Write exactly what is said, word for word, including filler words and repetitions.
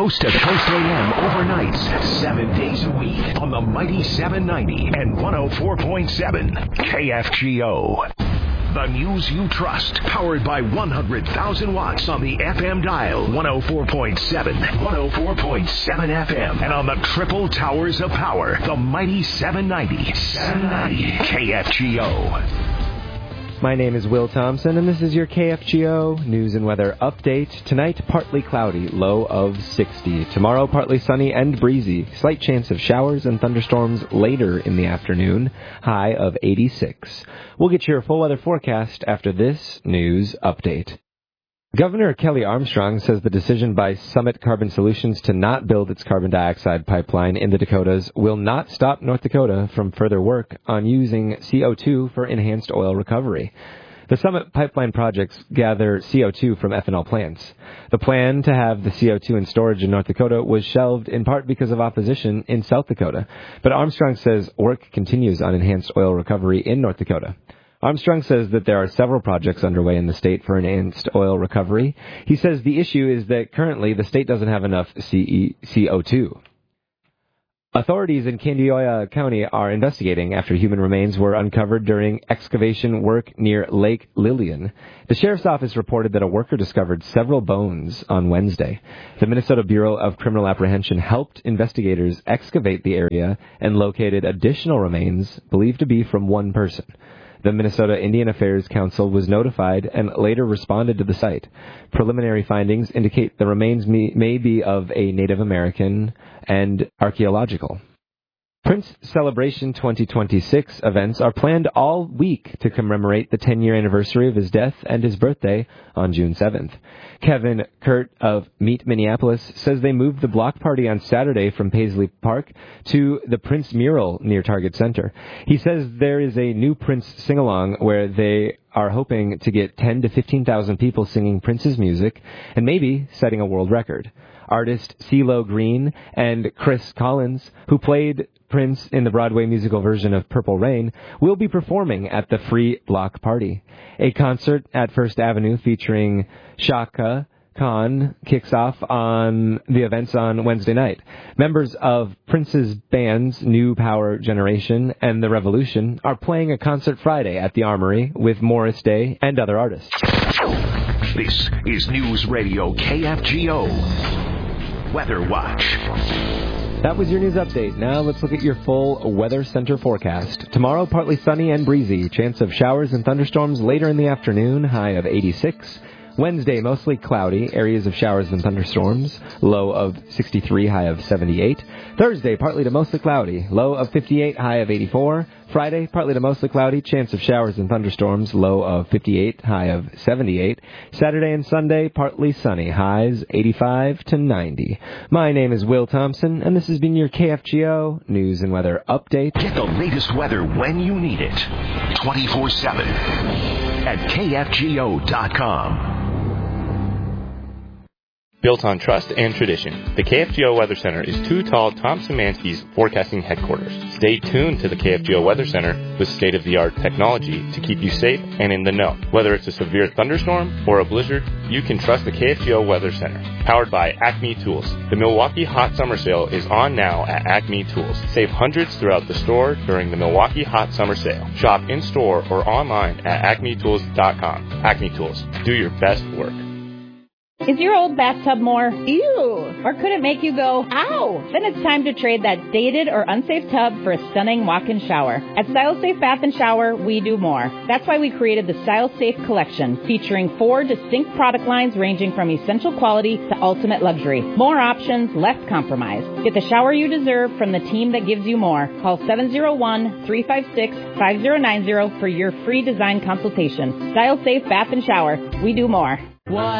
Coast to Coast A M overnights, seven days a week on the mighty seven ninety and one oh four point seven K F G O. The news you trust, powered by one hundred thousand watts on the F M dial, one oh four point seven, one oh four point seven F M, and on the triple towers of power, the mighty seven ninety, seven ninety K F G O. My name is Will Thompson, and this is your K F G O news and weather update. Tonight, partly cloudy, low of sixty. Tomorrow, partly sunny and breezy. Slight chance of showers and thunderstorms later in the afternoon, high of eighty-six. We'll get your full weather forecast after this news update. Governor Kelly Armstrong says the decision by Summit Carbon Solutions to not build its carbon dioxide pipeline in the Dakotas will not stop North Dakota from further work on using C O two for enhanced oil recovery. The Summit pipeline projects gather C O two from ethanol plants. The plan to have the C O two in storage in North Dakota was shelved in part because of opposition in South Dakota. But Armstrong says work continues on enhanced oil recovery in North Dakota. Armstrong says that there are several projects underway in the state for enhanced oil recovery. He says the issue is that currently the state doesn't have enough C O two. Authorities in Candiota County are investigating after human remains were uncovered during excavation work near Lake Lillian. The sheriff's office reported that a worker discovered several bones on Wednesday. The Minnesota Bureau of Criminal Apprehension helped investigators excavate the area and located additional remains believed to be from one person. The Minnesota Indian Affairs Council was notified and later responded to the site. Preliminary findings indicate the remains may, may be of a Native American and archaeological. Prince Celebration twenty twenty-six events are planned all week to commemorate the ten-year anniversary of his death and his birthday on June seventh. Kevin Kurt of Meet Minneapolis says they moved the block party on Saturday from Paisley Park to the Prince Mural near Target Center. He says there is a new Prince sing-along where they are hoping to get ten to fifteen thousand people singing Prince's music and maybe setting a world record. Artist CeeLo Green and Chris Collins, who played Prince in the Broadway musical version of Purple Rain, will be performing at the free block party. A concert at First Avenue featuring Chaka Khan kicks off on the events on Wednesday night. Members of Prince's bands New Power Generation and The Revolution are playing a concert Friday at the Armory with Morris Day and other artists. This is News Radio K F G O Weather Watch. That was your news update. Now let's look at your full Weather Center forecast. Tomorrow, partly sunny and breezy. Chance of showers and thunderstorms later in the afternoon, high of eighty-six. Wednesday, mostly cloudy, areas of showers and thunderstorms, low of sixty-three, high of seventy-eight. Thursday, partly to mostly cloudy, low of fifty-eight, high of eighty-four. Friday, partly to mostly cloudy, chance of showers and thunderstorms, low of fifty-eight, high of seventy-eight. Saturday and Sunday, partly sunny, highs eighty-five to ninety. My name is Will Thompson, and this has been your K F G O News and Weather Update. Get the latest weather when you need it, twenty-four seven at K F G O dot com. Built on trust and tradition, the K F G O Weather Center is Too Tall Thompson Mansky's forecasting headquarters. Stay tuned to the K F G O Weather Center with state-of-the-art technology to keep you safe and in the know. Whether it's a severe thunderstorm or a blizzard, you can trust the K F G O Weather Center. Powered by Acme Tools. The Milwaukee Hot Summer Sale is on now at Acme Tools. Save hundreds throughout the store during the Milwaukee Hot Summer Sale. Shop in-store or online at acme tools dot com. Acme Tools. Do your best work. Is your old bathtub more? Ew! Or could it make you go, ow? Then it's time to trade that dated or unsafe tub for a stunning walk-in shower. At Style Safe Bath and Shower, we do more. That's why we created the Style Safe Collection, featuring four distinct product lines ranging from essential quality to ultimate luxury. More options, less compromise. Get the shower you deserve from the team that gives you more. Call seven oh one, three five six, five oh nine oh for your free design consultation. Style Safe Bath and Shower, we do more. What?